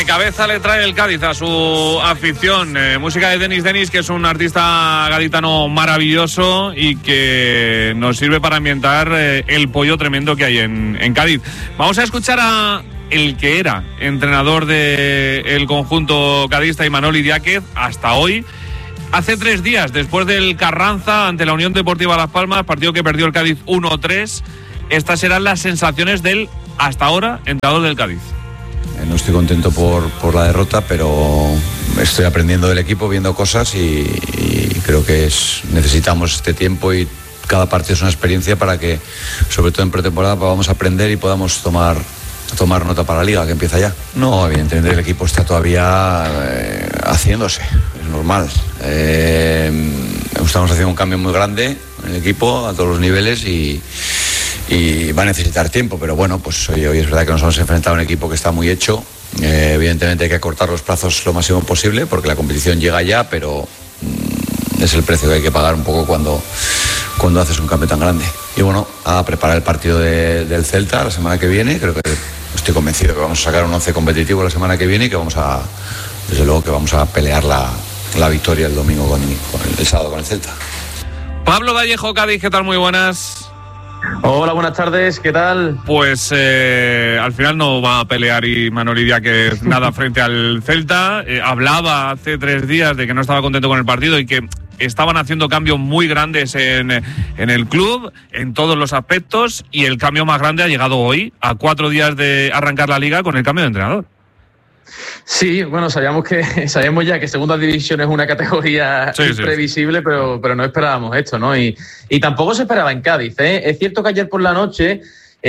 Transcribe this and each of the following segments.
cabeza le trae el Cádiz a su afición. Música de Denis, que es un artista gaditano maravilloso y que nos sirve para ambientar el pollo tremendo que hay en Cádiz. Vamos a escuchar a el que era entrenador del conjunto cadista, Imanol Idiáquez, hasta hoy. Hace 3 días, después del Carranza ante la Unión Deportiva Las Palmas, partido que perdió el Cádiz 1-3, estas serán las sensaciones del, hasta ahora, entrenador del Cádiz. No estoy contento por la derrota, pero estoy aprendiendo del equipo, viendo cosas y creo que necesitamos este tiempo y cada partido es una experiencia para que, sobre todo en pretemporada, podamos aprender y podamos tomar nota para la Liga, que empieza ya. No, evidentemente el equipo está todavía haciéndose, es normal. Estamos haciendo un cambio muy grande en el equipo a todos los niveles y va a necesitar tiempo, pero bueno, pues hoy es verdad que nos hemos enfrentado a un equipo que está muy hecho. Evidentemente hay que acortar los plazos lo máximo posible porque la competición llega ya, pero es el precio que hay que pagar un poco cuando haces un cambio tan grande. Y bueno, a preparar el partido del Celta la semana que viene. Creo que estoy convencido que vamos a sacar un 11 competitivo la semana que viene y que desde luego que vamos a pelear la victoria el domingo el sábado con el Celta. Pablo Vallejo, Cádiz, ¿qué tal? Muy buenas. Hola, buenas tardes, ¿qué tal? Pues al final no va a pelear Imanol Idiáquez nada frente al Celta. Hablaba hace 3 días de que no estaba contento con el partido y que estaban haciendo cambios muy grandes en el club, en todos los aspectos, y el cambio más grande ha llegado hoy, a 4 días de arrancar la Liga, con el cambio de entrenador. Sí, bueno, sabíamos ya que segunda división es una categoría imprevisible, pero no esperábamos esto, ¿no? Y tampoco se esperaba en Cádiz, ¿eh? Es cierto que ayer por la noche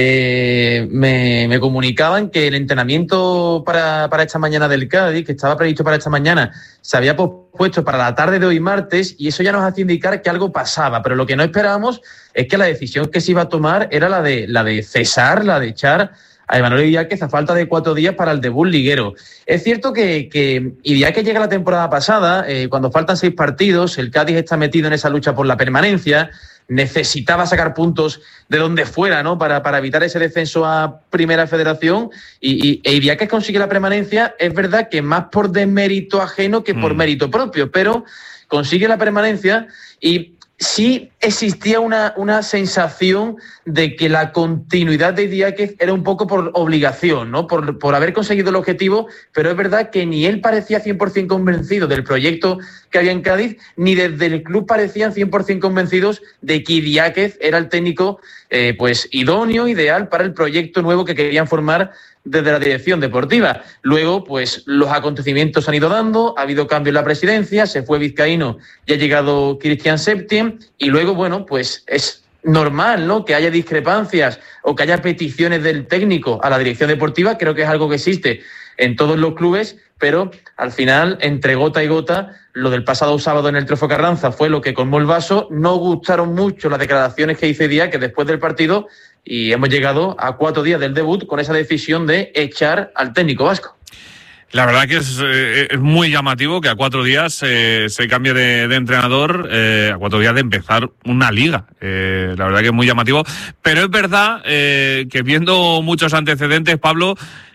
me comunicaban que el entrenamiento para esta mañana del Cádiz, que estaba previsto para esta mañana, se había pospuesto para la tarde de hoy martes, y eso ya nos hacía indicar que algo pasaba, pero lo que no esperábamos es que la decisión que se iba a tomar era la de cesar, la de echar a Imanol Idiáquez a falta de 4 días para el debut liguero. Es cierto que Idiáquez llega la temporada pasada, cuando faltan 6 partidos, el Cádiz está metido en esa lucha por la permanencia, necesitaba sacar puntos de donde fuera, ¿no? Para evitar ese descenso a Primera Federación, y Idiáquez consigue la permanencia, es verdad que más por demérito ajeno que por mérito propio, pero consigue la permanencia y sí existía una sensación de que la continuidad de Idiáquez era un poco por obligación, ¿no? Por haber conseguido el objetivo, pero es verdad que ni él parecía 100% convencido del proyecto que había en Cádiz, ni desde el club parecían 100% convencidos de que Idiáquez era el técnico pues idóneo, ideal para el proyecto nuevo que querían formar desde la dirección deportiva. Luego, pues los acontecimientos se han ido dando, ha habido cambio en la presidencia, se fue Vizcaíno y ha llegado Cristian Septien, y luego, bueno, pues es normal, ¿no?, que haya discrepancias o que haya peticiones del técnico a la dirección deportiva. Creo que es algo que existe en todos los clubes, pero al final, entre gota y gota, lo del pasado sábado en el Trofeo Carranza fue lo que colmó el vaso. No gustaron mucho las declaraciones que hizo Idiáquez después del partido, y hemos llegado a 4 días del debut con esa decisión de echar al técnico vasco. La verdad que es muy llamativo que a 4 días se cambie de entrenador, a 4 días de empezar una liga. La verdad que es muy llamativo. Pero es verdad que viendo muchos antecedentes, Pablo,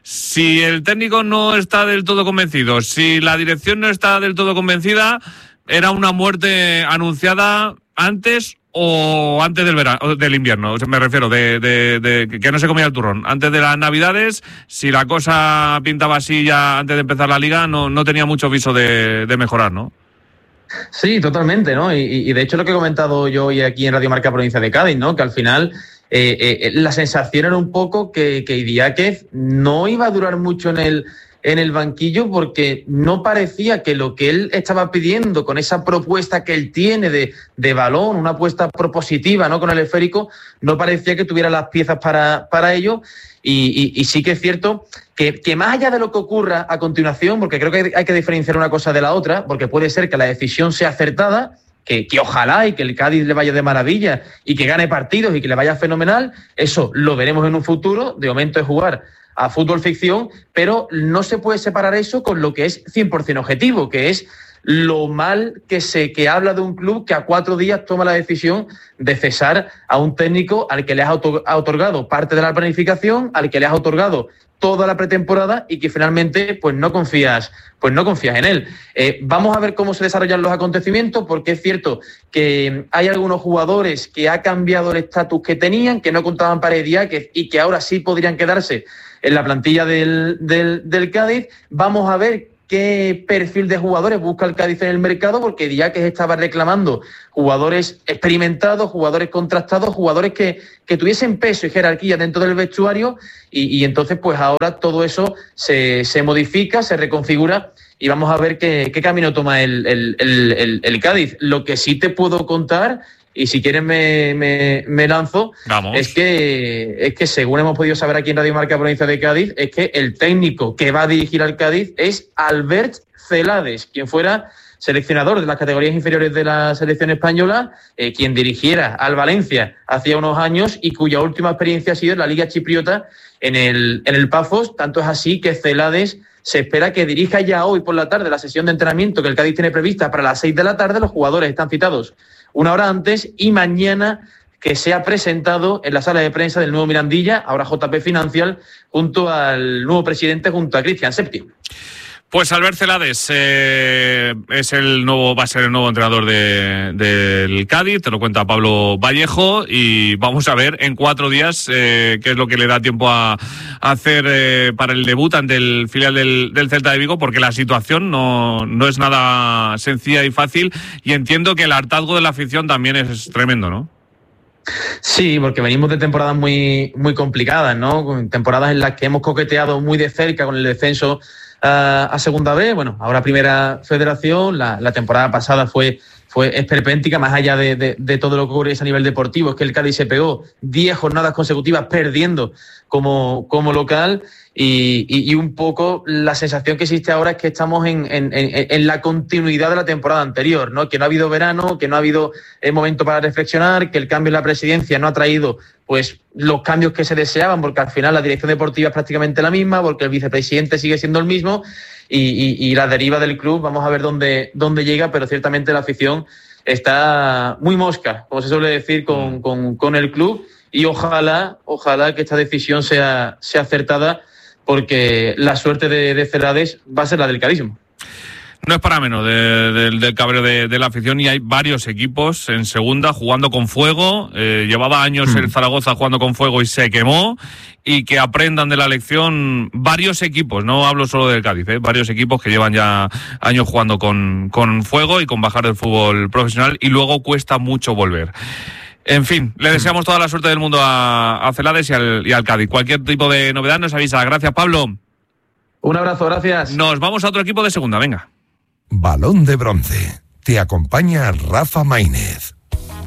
si el técnico no está del todo convencido, si la dirección no está del todo convencida, era una muerte anunciada antes o antes del verano, del invierno, me refiero, de que no se comía el turrón. Antes de las Navidades, si la cosa pintaba así ya antes de empezar la Liga, no tenía mucho viso de mejorar, ¿no? Sí, totalmente, ¿no? Y de hecho lo que he comentado yo hoy aquí en Radio Marca Provincia de Cádiz, ¿no?, que al final la sensación era un poco que Idiáquez no iba a durar mucho en el banquillo, porque no parecía que lo que él estaba pidiendo con esa propuesta que él tiene de balón, una apuesta propositiva, ¿no?, con el esférico, no parecía que tuviera las piezas para ello. Y sí que es cierto que más allá de lo que ocurra a continuación, porque creo que hay que diferenciar una cosa de la otra, porque puede ser que la decisión sea acertada, que ojalá y que el Cádiz le vaya de maravilla y que gane partidos y que le vaya fenomenal, eso lo veremos en un futuro. De momento es jugar a fútbol ficción, pero no se puede separar eso con lo que es 100% objetivo, que es lo mal que habla de un club que a 4 días toma la decisión de cesar a un técnico al que le has otorgado parte de la planificación, al que le has otorgado toda la pretemporada y que finalmente pues no confías en él. Vamos a ver cómo se desarrollan los acontecimientos, porque es cierto que hay algunos jugadores que ha cambiado el estatus que tenían, que no contaban para Diáquez y que ahora sí podrían quedarse en la plantilla del Cádiz. Vamos a ver qué perfil de jugadores busca el Cádiz en el mercado, porque Diáquez estaba reclamando jugadores experimentados, jugadores contrastados, jugadores que tuviesen peso y jerarquía dentro del vestuario, y entonces pues ahora todo eso se modifica, se reconfigura, y vamos a ver qué camino toma el Cádiz. Lo que sí te puedo contar, y si quieres me lanzo, vamos, es que según hemos podido saber aquí en Radio Marca Provincia de Cádiz, es que el técnico que va a dirigir al Cádiz es Albert Celades, quien fuera seleccionador de las categorías inferiores de la selección española, quien dirigiera al Valencia hacía unos años y cuya última experiencia ha sido en la Liga Chipriota en el Pafos. Tanto es así que Celades se espera que dirija ya hoy por la tarde la sesión de entrenamiento que el Cádiz tiene prevista para las 6 de la tarde. Los jugadores están citados una hora antes, y mañana que sea presentado en la sala de prensa del nuevo Mirandilla, ahora JP Financial, junto al nuevo presidente, junto a Cristian Septi. Pues Albert Celades va a ser el nuevo entrenador del Cádiz, te lo cuenta Pablo Vallejo, y vamos a ver en 4 días qué es lo que le da tiempo a hacer para el debut ante el filial del Celta de Vigo, porque la situación no es nada sencilla y fácil, y entiendo que el hartazgo de la afición también es tremendo, ¿no? Sí, porque venimos de temporadas muy, muy complicadas, ¿no? Temporadas en las que hemos coqueteado muy de cerca con el descenso a Segunda B, bueno, ahora Primera Federación. La temporada pasada fue esperpéntica, más allá de todo lo que ocurre a nivel deportivo. Es que el Cádiz se pegó 10 jornadas consecutivas perdiendo como local, y un poco la sensación que existe ahora es que estamos en la continuidad de la temporada anterior, ¿no? Que no ha habido verano, que no ha habido momento para reflexionar, que el cambio en la presidencia no ha traído pues los cambios que se deseaban, porque al final la dirección deportiva es prácticamente la misma, porque el vicepresidente sigue siendo el mismo, y la deriva del club, vamos a ver dónde llega, pero ciertamente la afición está muy mosca, como se suele decir, con el club, y ojalá que esta decisión sea acertada, porque la suerte de Celades va a ser la del cadismo. No es para menos del cabreo de la afición, y hay varios equipos en segunda jugando con fuego. Llevaba años el Zaragoza jugando con fuego y se quemó, y que aprendan de la lección varios equipos, no hablo solo del Cádiz, varios equipos que llevan ya años jugando con fuego y con bajar del fútbol profesional, y luego cuesta mucho volver. En fin, le deseamos toda la suerte del mundo a Celades y al Cádiz. Cualquier tipo de novedad nos avisa. Gracias, Pablo. Un abrazo, gracias. Nos vamos a otro equipo de segunda, venga. Balón de Bronce. Te acompaña Rafa Maínez.